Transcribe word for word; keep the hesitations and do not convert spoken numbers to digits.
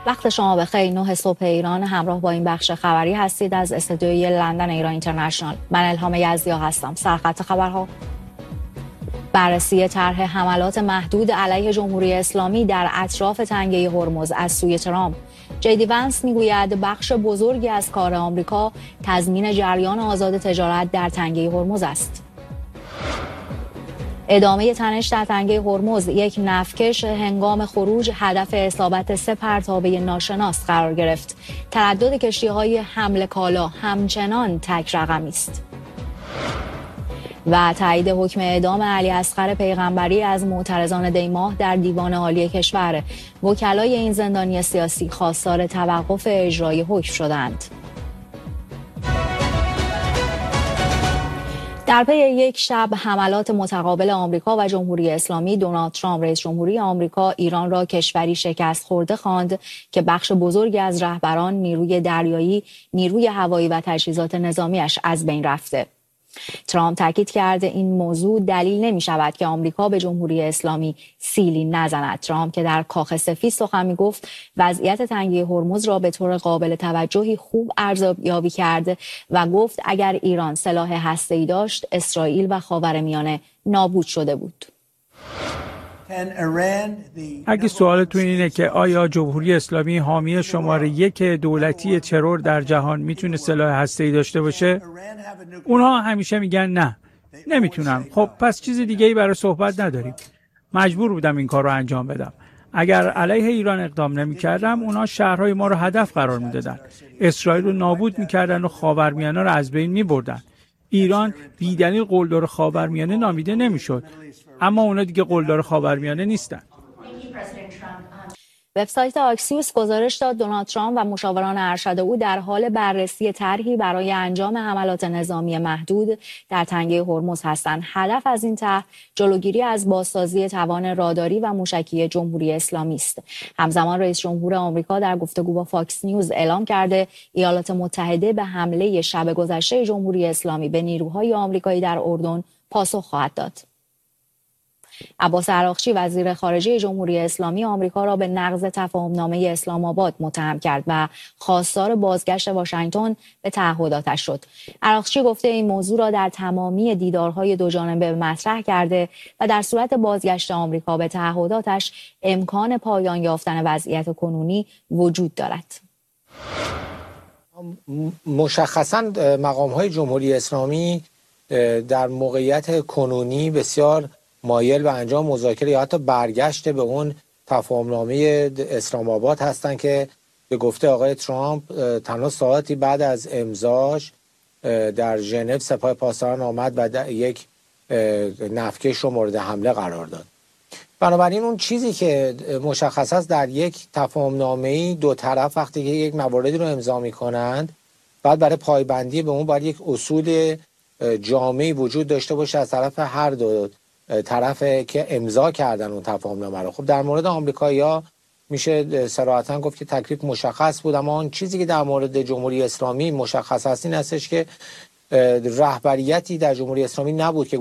وقت شما بخیر. نه صبح ایران، همراه با این بخش خبری هستید از استودیوی لندن ایران اینترنشنال. من الهام یزدیا هستم. سرخط خبرها: بررسی طرح حملات محدود علیه جمهوری اسلامی در اطراف تنگه هرمز از سوی ترامپ. جیدی ونس میگوید بخش بزرگی از کار آمریکا تضمین جریان آزاد تجارت در تنگه هرمز است. ادامه تنش در تنگه هرمز، یک نفتکش هنگام خروج هدف اصابت سه پرتابه ناشناس قرار گرفت. تردد کشتی‌های حمل کالا همچنان تک رقمی است. و تایید حکم اعدام علی اصغر پیغمبری از معترضان دیماه در دیوان عالی کشور. وکلای این زندانی سیاسی خواستار توقف اجرای حکم شدند. در پی یک شب حملات متقابل آمریکا و جمهوری اسلامی، دونالد ترامپ رئیس جمهوری آمریکا ایران را کشوری شکست خورده خواند که بخش بزرگی از رهبران، نیروی دریایی، نیروی هوایی و تجهیزات نظامیش از بین رفته. ترامپ تاکید کرده این موضوع دلیل نمی شود که آمریکا به جمهوری اسلامی سیلی نزند. ترامپ که در کاخ سفید سخن می گفت، وضعیت تنگه هرمز را به طور قابل توجهی خوب ارزیابی کرده و گفت اگر ایران سلاح هسته‌ای داشت، اسرائیل و خاورمیانه نابود شده بود. اگه سوالتون اینه که آیا جمهوری اسلامی حامی شماره یک دولتی ترور در جهان میتونه سلاح هسته‌ای داشته باشه؟ اونها همیشه میگن نه، نمیتونم. خب پس چیز دیگه‌ای برای صحبت نداریم. مجبور بودم این کار رو انجام بدم. اگر علیه ایران اقدام نمی‌کردم، اونها شهرهای ما رو هدف قرار میدادن. اسرائیل رو نابود می‌کردن و خاورمیانه رو از بین می‌بردن. ایران بی‌دلیل قلدر خاورمیانه نامیده نمی‌شد. اما اونا دیگه قلدر خاورمیانه نیستن. وبسایت آکسیوس گزارش داد دونالد ترامپ و مشاوران ارشد او در حال بررسی طرحی برای انجام حملات نظامی محدود در تنگه هرمز هستند. هدف از این طرح جلوگیری از بازسازی توان راداری و موشکی جمهوری اسلامی است. همزمان رئیس جمهور آمریکا در گفتگو با فاکس نیوز اعلام کرده ایالات متحده به حمله شب گذشته جمهوری اسلامی به نیروهای آمریکایی در اردن پاسخ خواهد داد. عباس عراقچی وزیر خارجه جمهوری اسلامی آمریکا را به نقض تفاهمنامه اسلام آباد متهم کرد و خواستار بازگشت واشنگتن به تعهداتش شد. عراقچی گفته این موضوع را در تمامی دیدارهای دو جانبه مطرح کرده و در صورت بازگشت آمریکا به تعهداتش امکان پایان یافتن وضعیت کنونی وجود دارد. مشخصاً مقام‌های جمهوری اسلامی در موقعیت کنونی بسیار مایل به انجام مذاکره یا حتی برگشت به اون تفاهمنامه اسلام آباد هستند که به گفته آقای ترامپ تنها ساعتی بعد از امضاش در ژنو سپاه پاسداران آمد و یک نفتکش رو مورد حمله قرار داد. بنابراین اون چیزی که مشخص است در یک تفاهمنامه‌ای دو طرف وقتی که یک مواردی رو امضا می‌کنند، بعد برای پایبندی به اون باید یک اصول جامعی وجود داشته باشه از طرف هر دو طرف که امضا کردن اون تفاهمنامه رو. خب در مورد آمریکایی‌ها میشه صراحتاً گفت که تکلیف مشخص بود، اما اون چیزی که در مورد جمهوری اسلامی مشخص است این هستش که رهبریتی در جمهوری اسلامی نبود که